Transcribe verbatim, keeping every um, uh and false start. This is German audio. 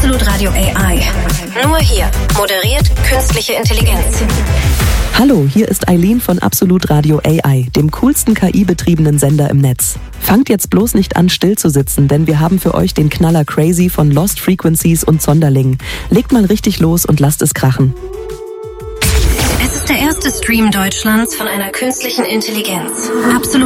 Absolut Radio A I. Nur hier. Moderiert künstliche Intelligenz. Hallo, hier ist Eileen von Absolut Radio A I, dem coolsten K I-betriebenen Sender im Netz. Fangt jetzt bloß nicht an, still zu sitzen, denn wir haben für euch den Knaller Crazy von Lost Frequencies und Zonderling. Legt mal richtig los und lasst es krachen. Es ist der erste Stream Deutschlands von einer künstlichen Intelligenz. Absolut